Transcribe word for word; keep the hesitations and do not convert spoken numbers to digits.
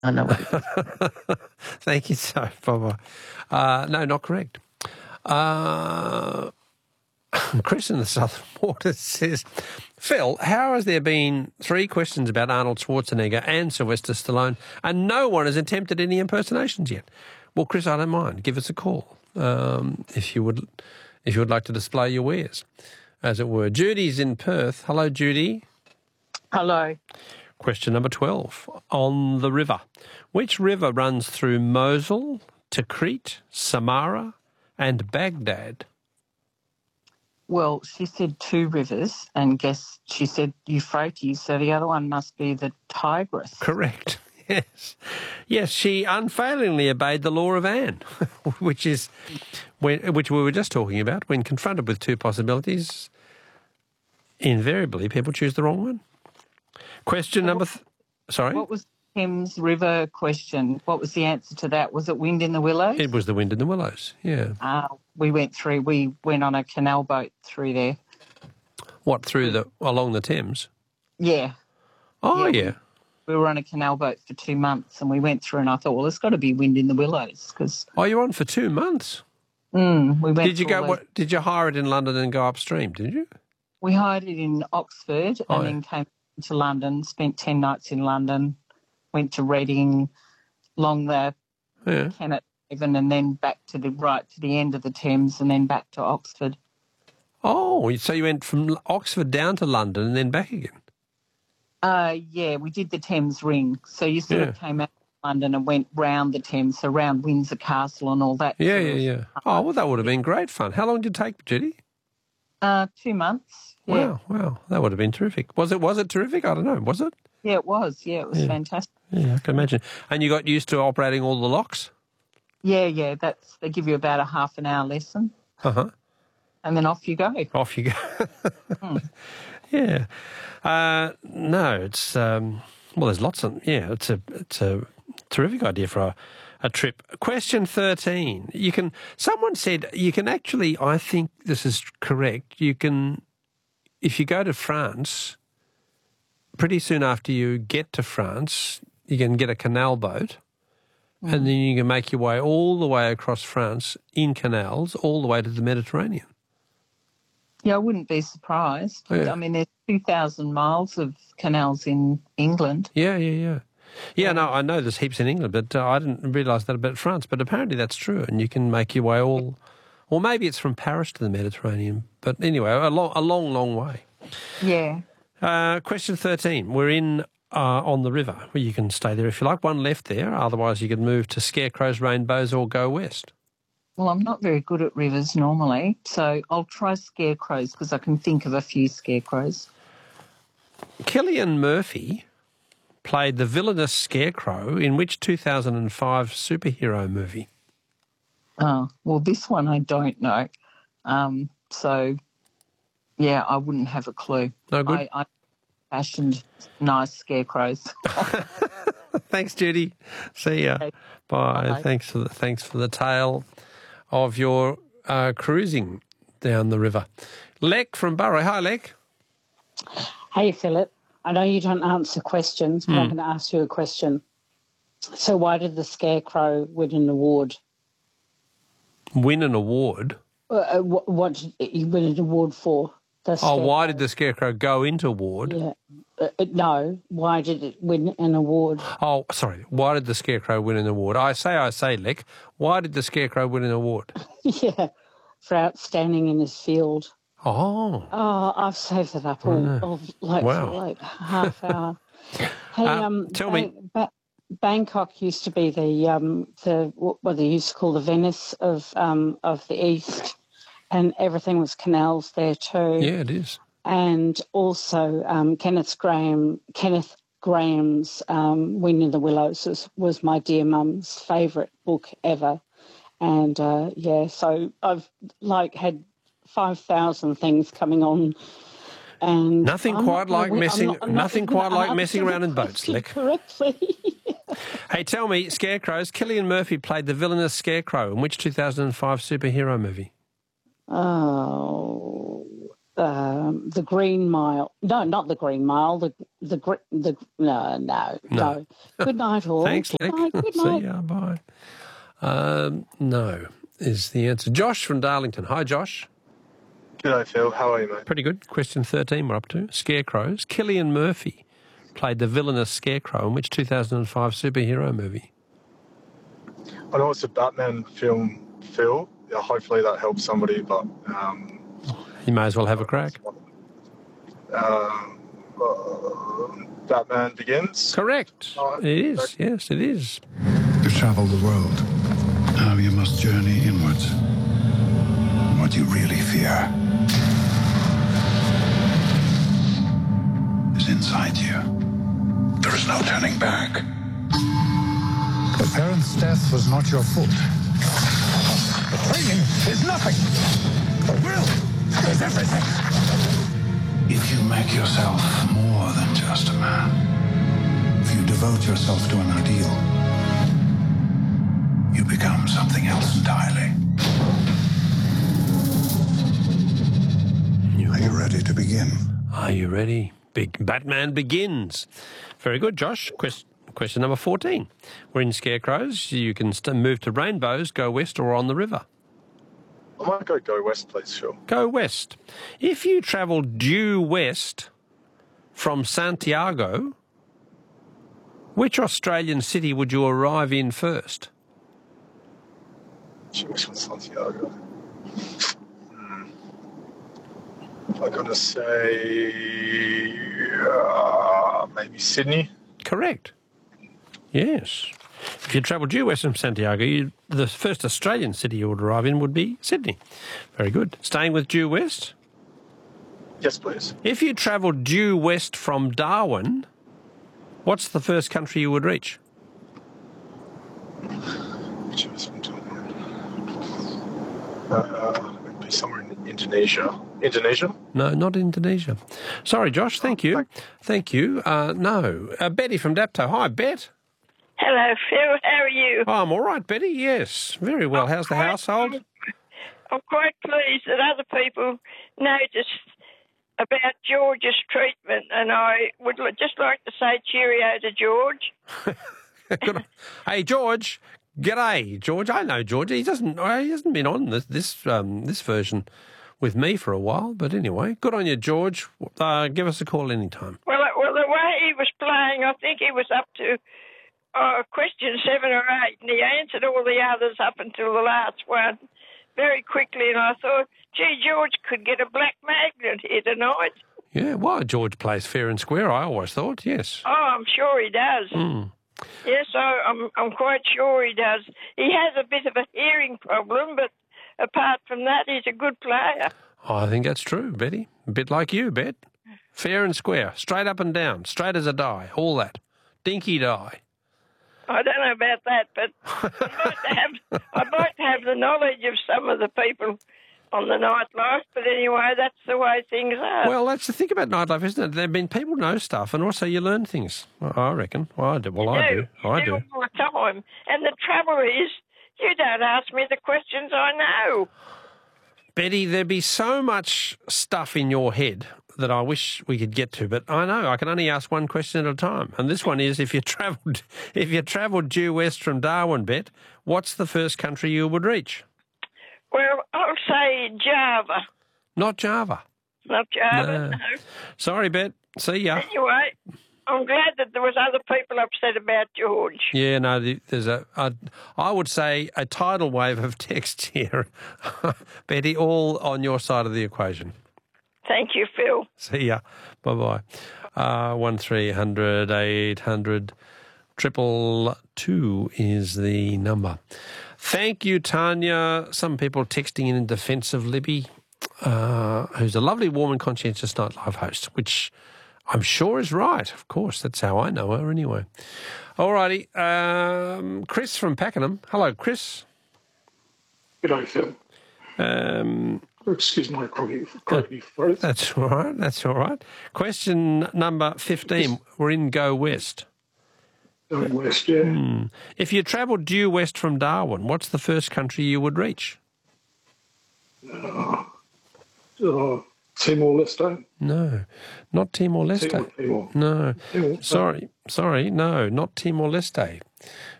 I know what it is. Thank you so much. Bye-bye. Uh, no, not correct. Uh, Chris in the Southern Waters says, Phil, how has there been three questions about Arnold Schwarzenegger and Sylvester Stallone and no one has attempted any impersonations yet? Well, Chris, I don't mind. Give us a call um, if you would if you would like to display your wares, as it were. Judy's in Perth. Hello, Judy. Hello. Question number twelve. On the river. Which river runs through Mosul, Tikrit, Samarra and Baghdad? Well, she said two rivers, and guess she said Euphrates, so the other one must be the Tigris. Correct. Yes. Yes, she unfailingly obeyed the law of Anne, which is when, which we were just talking about. When confronted with two possibilities, invariably people choose the wrong one. Question number... Th- sorry? What was Thames River question? What was the answer to that? Was it Wind in the Willows? It was the Wind in the Willows, yeah. Uh, we went through, we went on a canal boat through there. What, through the, along the Thames? Yeah. Oh, yeah. yeah. We, we were on a canal boat for two months and we went through and I thought, well, there's got to be Wind in the Willows. Cause, oh, you're on for two months? Mm, we went did you go? What, did you hire it in London and go upstream, did you? We hired it in Oxford and oh, then yeah. came to London, spent ten nights in London, went to Reading, along the yeah. Kennet Haven and then back to the right to the end of the Thames and then back to Oxford. Oh, so you went from Oxford down to London and then back again? Uh, yeah, we did the Thames Ring. So you sort yeah. of came out of London and went round the Thames, so round Windsor Castle and all that. Yeah, yeah, yeah. Oh, well, that would have been great fun. How long did it take, Judy? Uh, two months. Yeah. Wow, wow, that would have been terrific. Was it? Was it terrific? I don't know. Was it? Yeah, it was. Yeah, it was yeah. fantastic. Yeah, I can imagine. And you got used to operating all the locks? Yeah, yeah. That's they give you about a half an hour lesson. Uh huh. And then off you go. Off you go. hmm. Yeah. Uh, no, it's um, well. There's lots of yeah. It's a it's a terrific idea for a, a trip. Question thirteen. You can. Someone said you can actually. I think this is correct. You can. If you go to France, pretty soon after you get to France, you can get a canal boat mm. and then you can make your way all the way across France in canals, all the way to the Mediterranean. Yeah, I wouldn't be surprised. Yeah. I mean, there's two thousand miles of canals in England. Yeah, yeah, yeah. Yeah, yeah. no, I know there's heaps in England, but uh, I didn't realise that about France. But apparently that's true, and you can make your way all... Or maybe it's from Paris to the Mediterranean. But anyway, a long, a long, long way. Yeah. Uh, question thirteen. We're in uh, on the river. Well, you can stay there if you like. One left there. Otherwise, you can move to Scarecrows, Rainbows or go west. Well, I'm not very good at rivers normally, so I'll try Scarecrows because I can think of a few Scarecrows. Cillian Murphy played the villainous Scarecrow in which two thousand five superhero movie? Oh, well, this one I don't know. Um, so, yeah, I wouldn't have a clue. No good? I, I fashioned nice scarecrows. Thanks, Judy. See ya. Okay. Bye. Bye. Thanks for the, thanks for the tale of your uh, cruising down the river. Lek from Burrow. Hi, Lek. Hey, Philip. I know you don't answer questions, but mm. I'm going to ask you a question. So why did the Scarecrow win an award? Win an award? Uh, what, what did he win an award for? Oh, why did the Scarecrow go into award? Yeah. Uh, no, why did it win an award? Oh, sorry. Why did the Scarecrow win an award? I say, I say, Lek. Why did the Scarecrow win an award? Yeah, for outstanding in his field. Oh. Oh, I've saved it up all, all like, wow. for like half hour. Hey, uh, um, tell Bang, me. ba- Bangkok used to be the um the what they used to call the Venice of um of the East, and everything was canals there too. Yeah, it is. And also, um, Kenneth Graham, Kenneth Graham's um, Wind in the Willows was, was my dear mum's favourite book ever. And uh, yeah, so I've like had five thousand things coming on. And nothing I'm quite like win, messing. I'm not, I'm nothing not, quite I'm like messing around in boats, Lick. Correctly. Hey, tell me, Scarecrows. Cillian Murphy played the villainous Scarecrow in which two thousand five superhero movie? Oh, um, um, the Green Mile. No, not the Green Mile. The the gr- the no no no. No. Good night, all. Thanks, Good Nick. night. Good See night. ya. Bye. Um, no is the answer. Josh from Darlington. Hi, Josh. G'day, Phil. How are you, mate? Pretty good. Question thirteen we're up to. Scarecrows. Cillian Murphy played the villainous Scarecrow in which two thousand five superhero movie? I know it's a Batman film, Phil. Yeah, hopefully that helps somebody, but... Um, You may as well have a crack. Uh, uh, Batman Begins. Correct. Oh, It is. Yes, it is. You've traveled the world. Now you must journey inwards. What you really fear is inside you. There is no turning back. The parent's death was not your fault. The training is nothing. The will is everything. If you make yourself more than just a man, if you devote yourself to an ideal, you become something else entirely. Are you ready to begin? Are you ready? Big Batman Begins. Very good, Josh. Quest- question number fourteen. We're in Scarecrows. You can st- move to Rainbows, go west, or on the river. I might go go west, please, Phil. Go west. If you travel due west from Santiago, which Australian city would you arrive in first? West from Santiago. Hmm. I'm going to say uh, maybe Sydney. Correct. Yes. If you travel due west from Santiago, you, the first Australian city you would arrive in would be Sydney. Very good. Staying with due west. Yes, please. If you travel due west from Darwin, what's the first country you would reach? Which was from Uh, it'd be somewhere in Indonesia. Indonesia? No, not Indonesia. Sorry, Josh. Thank you. Thank you. Uh, no. Uh, Betty from Dapto. Hi, Bet. Hello, Phil. How are you? Oh, I'm all right, Betty. Yes. Very well. How's the household? I'm quite pleased that other people noticed about George's treatment, and I would li- just like to say cheerio to George. Good. Hey, George. G'day, George. I know George. He doesn't. He hasn't been on this this um, this version with me for a while. But anyway, good on you, George. Uh, give us a call anytime. Well, uh, well, the way he was playing, I think he was up to uh, question seven or eight, and he answered all the others up until the last one very quickly. And I thought, gee, George could get a black magnet here tonight. Yeah. Well, George plays fair and square. I always thought. Yes. Oh, I'm sure he does. Mm. Yes, I, I'm I'm quite sure he does. He has a bit of a hearing problem, but apart from that, he's a good player. I think that's true, Betty. A bit like you, Bet. Fair and square, straight up and down, straight as a die, all that. Dinky die. I don't know about that, but I'd like to have I'd like to have the knowledge of some of the people on the nightlife. But anyway, that's the way things are. Well, that's the thing about nightlife, isn't it? There have been people know stuff, and also you learn things. I reckon. Well, I do. Well, I do. I you do. all the time. And the trouble is, you don't ask me the questions I know. Betty, there'd be so much stuff in your head that I wish we could get to, but I know I can only ask one question at a time. And this one is: if you travelled, if you travelled due west from Darwin, Bet, what's the first country you would reach? Well, I'll say Java. Not Java. Not Java, No. no. Sorry, Bet. See ya. Anyway, I'm glad that there was other people upset about George. Yeah, no, the- there's a, a, I would say a tidal wave of text here. Betty, all on your side of the equation. Thank you, Phil. See ya. Bye-bye. Uh, one three hundred eight hundred triple two is the number. Thank you, Tanya. Some people texting in in defence of Libby, uh, who's a lovely, warm and conscientious nightlife host, which I'm sure is right. Of course, that's how I know her anyway. All righty. Um, Chris from Pakenham. Hello, Chris. G'day, Phil. Um, Excuse my croaky, croaky throat. that's all right. That's all right. Question number fifteen. We're in Go West. Going west, yeah. Hmm. If you travelled due west from Darwin, what's the first country you would reach? Uh, uh, Timor-Leste? No, not Timor-Leste. Timor, Timor. No, Timor. sorry, sorry, no, not Timor-Leste.